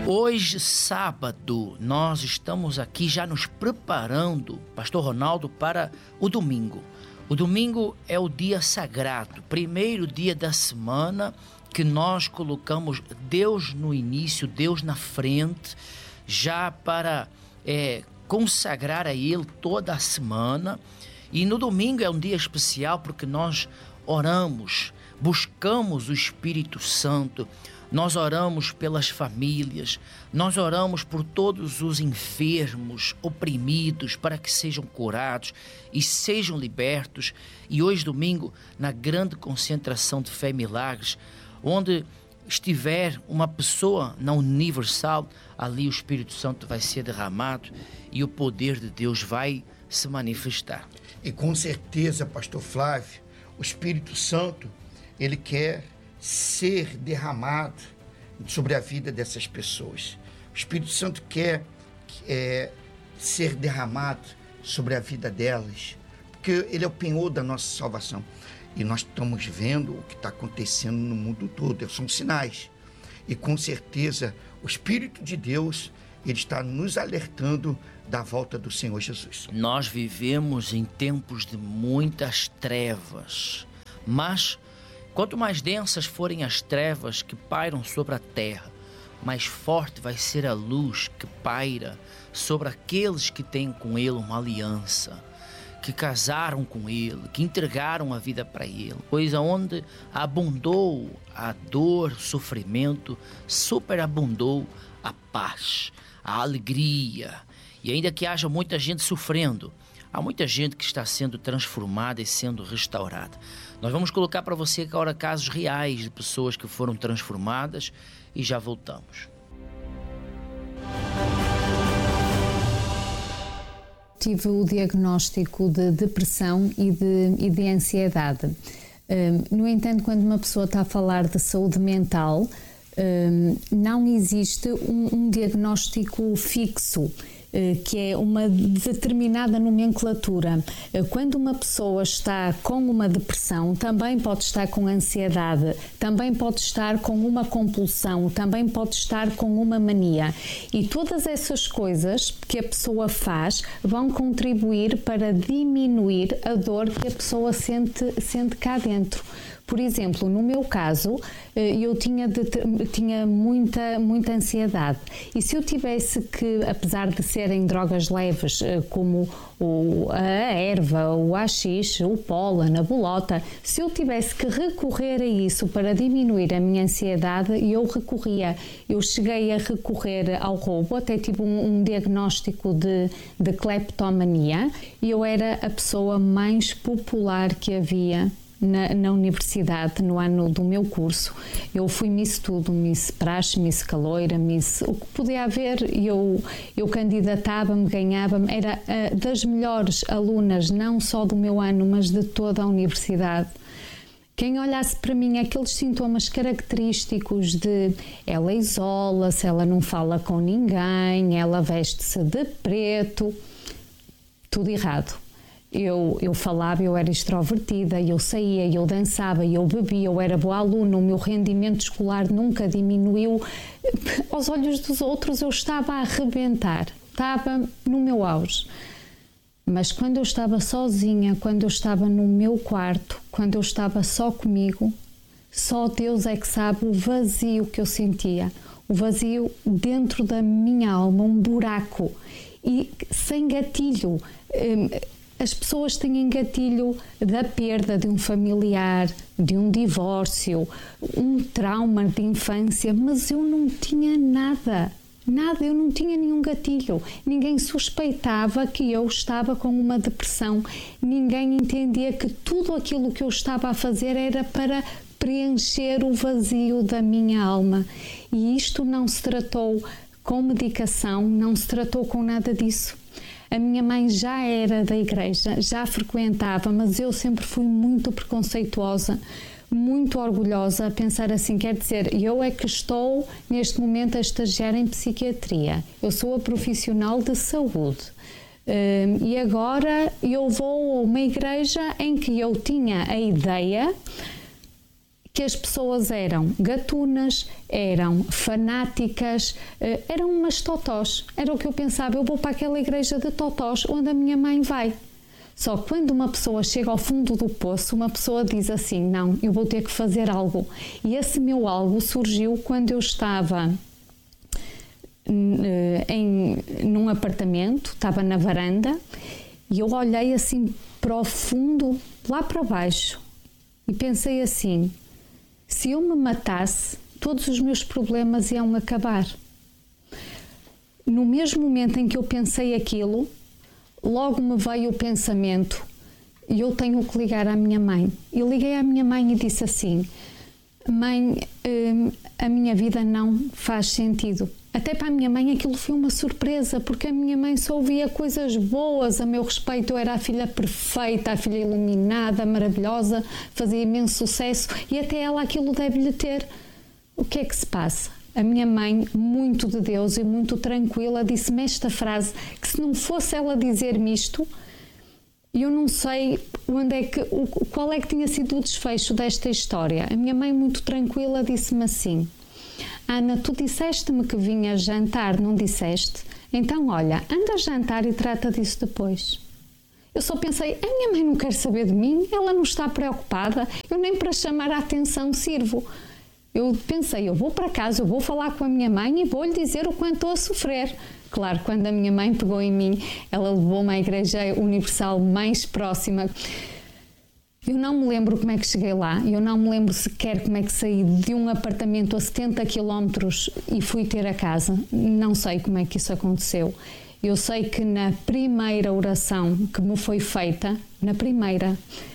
Hoje, sábado, nós estamos aqui já nos preparando, Pastor Ronaldo, para o domingo. O domingo é o dia sagrado, primeiro dia da semana que nós colocamos Deus no início, Deus na frente, já para consagrar a Ele toda a semana. E no domingo é um dia especial porque nós oramos, buscamos o Espírito Santo, nós oramos pelas famílias, nós oramos por todos os enfermos, oprimidos, para que sejam curados e sejam libertos. E hoje, domingo, na grande concentração de Fé e Milagres, onde estiver uma pessoa na Universal, ali o Espírito Santo vai ser derramado e o poder de Deus vai se manifestar. E com certeza, Pastor Flávio, o Espírito Santo, ele quer ser derramado sobre a vida dessas pessoas. O Espírito Santo quer ser derramado sobre a vida delas, porque ele é o penhor da nossa salvação. E nós estamos vendo o que está acontecendo no mundo todo, são sinais. E com certeza o Espírito de Deus, ele está nos alertando da volta do Senhor Jesus. Nós vivemos em tempos de muitas trevas, mas quanto mais densas forem as trevas que pairam sobre a terra, mais forte vai ser a luz que paira sobre aqueles que têm com Ele uma aliança, que casaram com Ele, que entregaram a vida para Ele. Pois aonde abundou a dor, o sofrimento, superabundou a paz, a alegria. E ainda que haja muita gente sofrendo, há muita gente que está sendo transformada e sendo restaurada. Nós vamos colocar para você agora casos reais de pessoas que foram transformadas e já voltamos. Tive o diagnóstico de depressão e de ansiedade. No entanto, quando uma pessoa está a falar de saúde mental, não existe um diagnóstico fixo, que é uma determinada nomenclatura. Quando uma pessoa está com uma depressão, também pode estar com ansiedade, também pode estar com uma compulsão, também pode estar com uma mania. E todas essas coisas que a pessoa faz vão contribuir para diminuir a dor que a pessoa sente cá dentro. Por exemplo, no meu caso, eu tinha muita ansiedade. E se eu tivesse que, apesar de serem drogas leves, como a erva, o AX, o pólen, a bolota, se eu tivesse que recorrer a isso para diminuir a minha ansiedade, eu recorria. Eu cheguei a recorrer ao roubo, até tive um diagnóstico de cleptomania, e eu era a pessoa mais popular que havia na universidade, no ano do meu curso. Eu fui Miss tudo, Miss Praxe, Miss Caloira, Miss o que podia haver. Eu candidatava-me, ganhava-me, era das melhores alunas, não só do meu ano, mas de toda a universidade. Quem olhasse para mim, aqueles sintomas característicos de ela isola-se, ela não fala com ninguém, ela veste-se de preto, tudo errado. Eu falava, eu era extrovertida, eu saía, eu dançava, eu bebia, eu era boa aluna, o meu rendimento escolar nunca diminuiu. Aos olhos dos outros eu estava a arrebentar, estava no meu auge. Mas quando eu estava sozinha, quando eu estava no meu quarto, quando eu estava só comigo, só Deus é que sabe o vazio que eu sentia. O vazio dentro da minha alma, um buraco. E sem gatilho. As pessoas têm gatilho da perda de um familiar, de um divórcio, um trauma de infância, mas eu não tinha nada, eu não tinha nenhum gatilho. Ninguém suspeitava que eu estava com uma depressão, ninguém entendia que tudo aquilo que eu estava a fazer era para preencher o vazio da minha alma. E isto não se tratou com medicação, não se tratou com nada disso. A minha mãe já era da igreja, já frequentava, mas eu sempre fui muito preconceituosa, muito orgulhosa, a pensar assim, quer dizer, eu é que estou neste momento a estagiar em psiquiatria, eu sou a profissional de saúde. E agora eu vou a uma igreja em que eu tinha a ideia que as pessoas eram gatunas, eram fanáticas, eram umas totós. Era o que eu pensava, eu vou para aquela igreja de totós onde a minha mãe vai. Só que quando uma pessoa chega ao fundo do poço, uma pessoa diz assim, não, eu vou ter que fazer algo. E esse meu algo surgiu quando eu estava num apartamento, estava na varanda, e eu olhei assim para o fundo, lá para baixo, e pensei assim, se eu me matasse, todos os meus problemas iam acabar. No mesmo momento em que eu pensei aquilo, logo me veio o pensamento, e eu tenho que ligar à minha mãe. E liguei à minha mãe e disse assim, mãe, a minha vida não faz sentido. Até para a minha mãe aquilo foi uma surpresa, porque a minha mãe só ouvia coisas boas a meu respeito. Eu era a filha perfeita, a filha iluminada, maravilhosa, fazia imenso sucesso, e até ela aquilo deve-lhe ter. O que é que se passa? A minha mãe, muito de Deus e muito tranquila, disse-me esta frase, que se não fosse ela dizer-me isto, eu não sei qual é que tinha sido o desfecho desta história. A minha mãe, muito tranquila, disse-me assim, Ana, tu disseste-me que vinhas jantar, não disseste? Então, olha, anda a jantar e trata disso depois. Eu só pensei, a minha mãe não quer saber de mim, ela não está preocupada, eu nem para chamar a atenção sirvo. Eu pensei, eu vou para casa, eu vou falar com a minha mãe e vou-lhe dizer o quanto estou a sofrer. Claro, quando a minha mãe pegou em mim, ela levou-me à Igreja Universal mais próxima. Eu não me lembro como é que cheguei lá, eu não me lembro sequer como é que saí de um apartamento a 70 km e fui ter a casa. Não sei como é que isso aconteceu. Eu sei que na primeira oração que me foi feita, na primeira,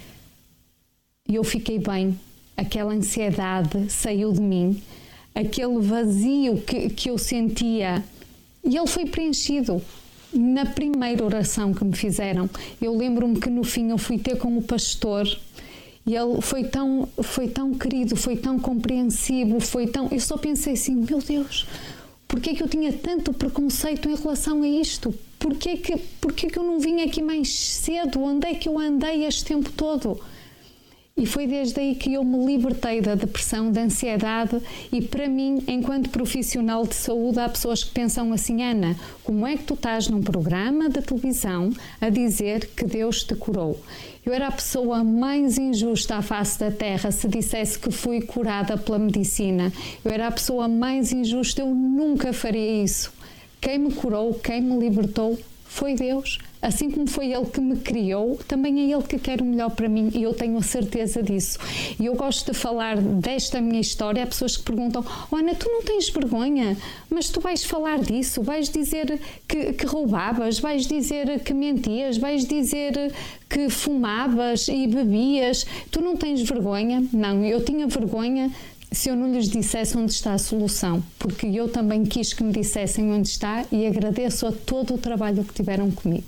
eu fiquei bem. Aquela ansiedade saiu de mim, aquele vazio que eu sentia, e ele foi preenchido na primeira oração que me fizeram. Eu lembro-me que no fim eu fui ter com o pastor, e ele foi tão querido, foi tão compreensivo, eu só pensei assim, meu Deus, porquê é que eu tinha tanto preconceito em relação a isto? Porquê é que eu não vim aqui mais cedo? Onde é que eu andei este tempo todo? E foi desde aí que eu me libertei da depressão, da ansiedade, e para mim, enquanto profissional de saúde, há pessoas que pensam assim, Ana, como é que tu estás num programa de televisão a dizer que Deus te curou? Eu era a pessoa mais injusta à face da terra se dissesse que fui curada pela medicina. Eu era a pessoa mais injusta, eu nunca faria isso. Quem me curou, quem me libertou foi Deus. Assim como foi Ele que me criou, também é Ele que quer o melhor para mim, e eu tenho a certeza disso. E eu gosto de falar desta minha história. Há pessoas que perguntam, oh, Ana, tu não tens vergonha? Mas tu vais falar disso? Vais dizer que roubavas? Vais dizer que mentias? Vais dizer que fumavas e bebias? Tu não tens vergonha? Não, eu tinha vergonha se eu não lhes dissesse onde está a solução, porque eu também quis que me dissessem onde está, e agradeço a todo o trabalho que tiveram comigo.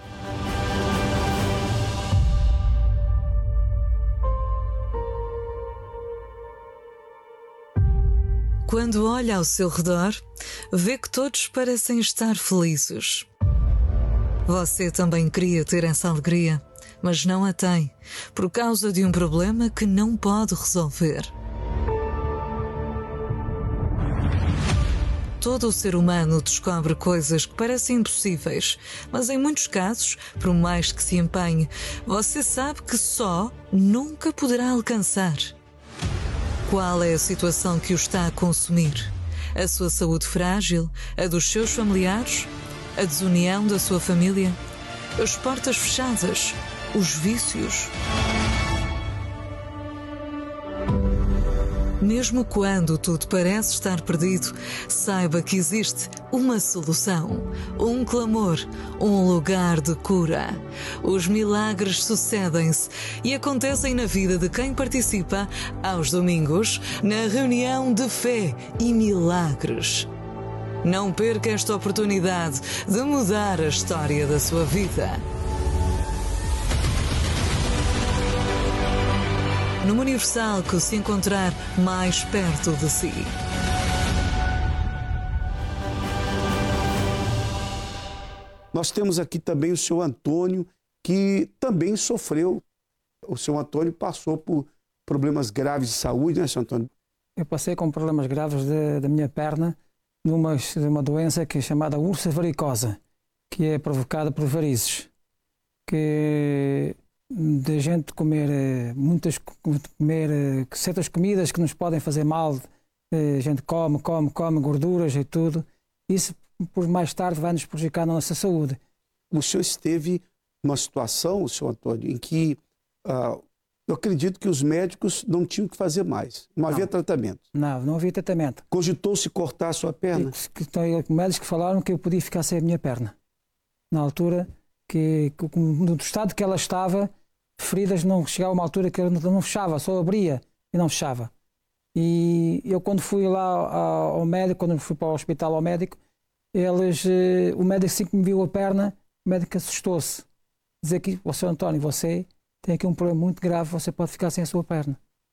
Quando olha ao seu redor, vê que todos parecem estar felizes. Você também queria ter essa alegria, mas não a tem, por causa de um problema que não pode resolver. Todo o ser humano descobre coisas que parecem impossíveis, mas em muitos casos, por mais que se empenhe, você sabe que só nunca poderá alcançar. Qual é a situação que o está a consumir? A sua saúde frágil? A dos seus familiares? A desunião da sua família? As portas fechadas? Os vícios? Mesmo quando tudo parece estar perdido, saiba que existe uma solução, um clamor, um lugar de cura. Os milagres sucedem-se e acontecem na vida de quem participa aos domingos na reunião de fé e milagres. Não perca esta oportunidade de mudar a história da sua vida. Numa Universal que se encontrar mais perto de si. Nós temos aqui também o seu Antônio, que também sofreu. O seu Antônio passou por problemas graves de saúde, né, Sr. Antônio? Eu passei com problemas graves da minha perna, de uma doença que é chamada úlcera varicosa, que é provocada por varizes, que de gente comer certas comidas que nos podem fazer mal, a gente come gorduras e tudo, isso por mais tarde vai nos prejudicar na nossa saúde. O senhor esteve numa situação, Sr. Antônio, em que eu acredito que os médicos não tinham que fazer mais. Não havia tratamento. Não havia tratamento. Cogitou-se cortar a sua perna? Médicos falaram que eu podia ficar sem a minha perna. Na altura, no estado que ela estava, feridas não chegava a uma altura que ela não fechava, só abria e não fechava. E eu, quando fui lá ao médico, quando fui para o hospital ao médico, o médico, assim que me viu a perna, o médico assustou-se. Dizer que, Sr. António, você tem aqui um problema muito grave, você pode ficar sem a sua perna.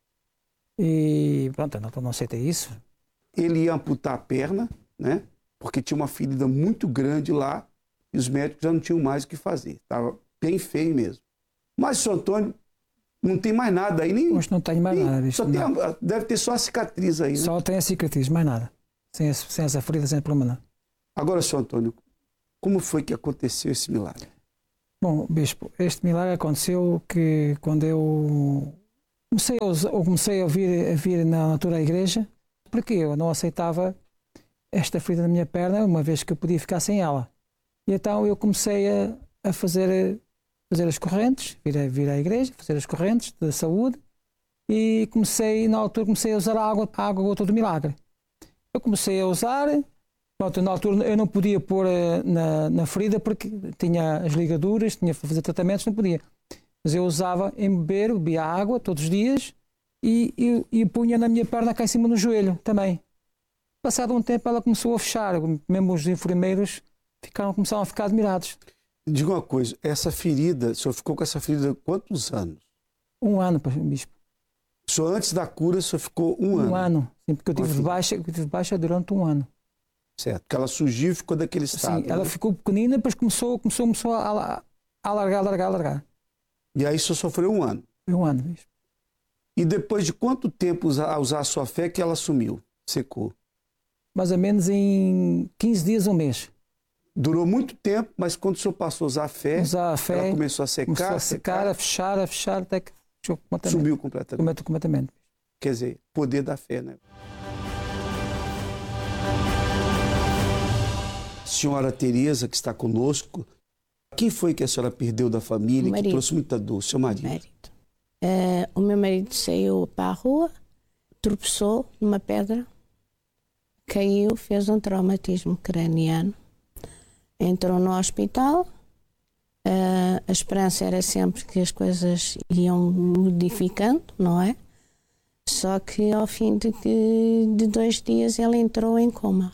E pronto, eu não aceitei isso. Ele ia amputar a perna, né? Porque tinha uma ferida muito grande lá e os médicos já não tinham mais o que fazer. Estava bem feio mesmo. Mas, Sr. Antônio, não tem mais nada aí. Hoje não tenho mais nada. Deve ter só a cicatriz aí, né? Só tem a cicatriz, mais nada. Sem essa ferida, sem problema não. Agora, Sr. Antônio, como foi que aconteceu esse milagre? Bom, Bispo, este milagre aconteceu que quando eu comecei a vir na altura à igreja, porque eu não aceitava esta ferida na minha perna, uma vez que eu podia ficar sem ela. E então eu comecei a fazer as correntes, vir à igreja, fazer as correntes de saúde, e na altura comecei a usar a água do milagre. Eu comecei a usar. Pronto, na altura eu não podia pôr na ferida porque tinha as ligaduras, tinha que fazer tratamentos, não podia. Mas eu usava bebia água todos os dias e punha na minha perna cá em cima do joelho também. Passado um tempo ela começou a fechar, mesmo os enfermeiros começaram a ficar admirados. Diga uma coisa, essa ferida, o senhor ficou com essa ferida quantos anos? 1 ano, Bispo. O senhor, antes da cura, o senhor ficou 1 ano? 1 ano, sim, porque eu tive baixa durante 1 ano. Certo, porque ela surgiu e ficou daquele estado. Sim, ela ficou pequenina, depois começou a alargar. E aí o senhor sofreu 1 ano? 1 ano, Bispo. E depois de quanto tempo a usar a sua fé que ela sumiu, secou? Mais ou menos em 15 dias, 1 mês. Durou muito tempo, mas quando o senhor passou a usar a fé, ela começou a secar? Começou a secar, a fechar, até que sumiu completamente. Completamente. Quer dizer, poder da fé, né? Senhora Tereza, que está conosco, quem foi que a senhora perdeu da família que trouxe muita dor? Seu marido? O meu marido saiu para a rua, tropeçou numa pedra, caiu, fez um traumatismo craniano, entrou no hospital. A esperança era sempre que as coisas iam modificando, não é? Só que ao fim de 2 dias ele entrou em coma.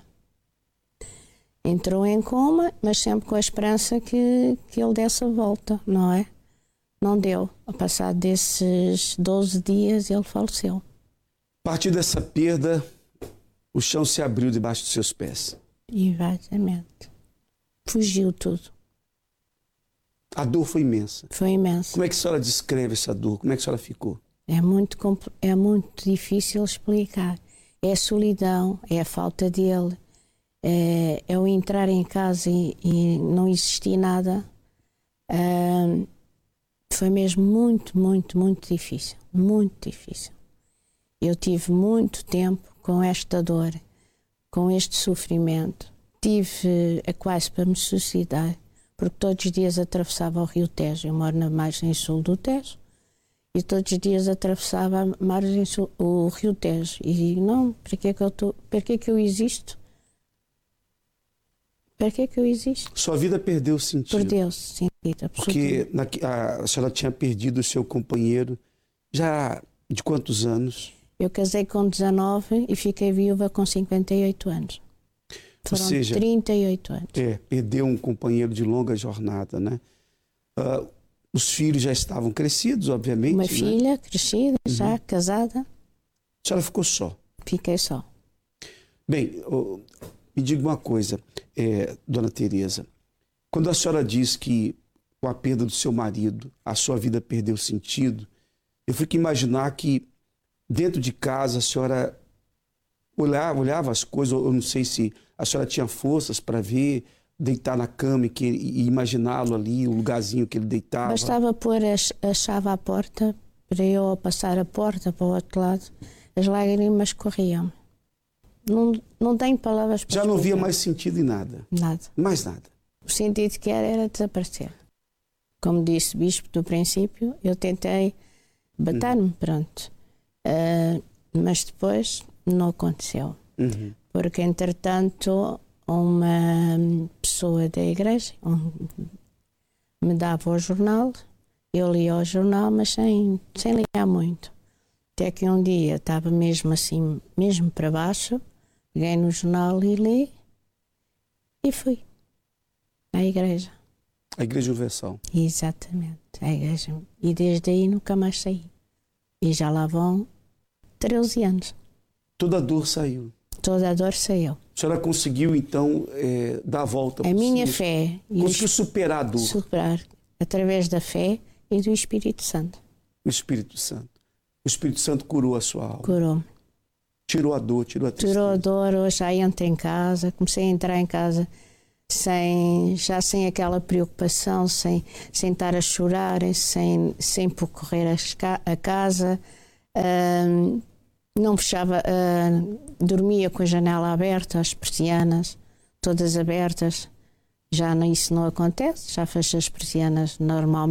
Mas sempre com a esperança que ele desse a volta, não é? Não deu. Ao passar desses 12 dias, ele faleceu. A partir dessa perda, o chão se abriu debaixo dos seus pés. Exatamente. Fugiu tudo. A dor foi imensa. Foi imensa. Como é que a senhora descreve essa dor? Como é que a senhora ficou? É muito difícil explicar. É a solidão, é a falta dele. É o entrar em casa e não existir nada. Foi mesmo muito, muito, muito difícil. Muito difícil. Eu tive muito tempo com esta dor, com este sofrimento. Tive quase para me suicidar, porque todos os dias atravessava o Rio Tejo. Eu moro na margem sul do Tejo. E todos os dias atravessava a margem sul, o Rio Tejo. E não, para que é que eu existo? Para que é que eu existo? Sua vida perdeu sentido. Perdeu sentido, porque a senhora tinha perdido o seu companheiro já de quantos anos? Eu casei com 19 e fiquei viúva com 58 anos. Foram 38 anos. Perdeu um companheiro de longa jornada, né? Os filhos já estavam crescidos, obviamente. Uma filha crescida, já casada. A senhora ficou só? Fiquei só. Bem, me diga uma coisa, dona Tereza. Quando a senhora diz que com a perda do seu marido, a sua vida perdeu sentido, eu fico a imaginar que dentro de casa, a senhora olhava as coisas, eu não sei se a senhora tinha forças para ver, deitar na cama e imaginá-lo ali, o lugarzinho que ele deitava. Bastava pôr a chave à porta, para eu passar a porta para o outro lado, as lágrimas corriam. Não tenho palavras para Já não explicar. via mais sentido em nada? Nada. Mais nada? O sentido que era desaparecer. Como disse o bispo do princípio, eu tentei bater-me, pronto. Mas depois não aconteceu. Porque, entretanto, uma pessoa da igreja me dava o jornal, eu lia o jornal, mas sem ler muito. Até que um dia estava mesmo assim, mesmo para baixo, peguei no jornal e li e fui à igreja. A Igreja Universal. Exatamente, a igreja. E desde aí nunca mais saí. E já lá vão 13 anos. Toda a dor saiu. Toda a dor saiu. A senhora conseguiu, então, dar a volta. A minha fé. Conseguiu superar a dor. Superar através da fé e do Espírito Santo. O Espírito Santo. O Espírito Santo curou a sua alma. Curou-me. Tirou a dor, tirou a tristeza. Tirou a dor, hoje já entro em casa, comecei a entrar em casa já sem aquela preocupação, sem estar a chorar, sem percorrer a casa. Não fechava, dormia com a janela aberta, as persianas todas abertas. Já isso não acontece, já fecho as persianas normalmente.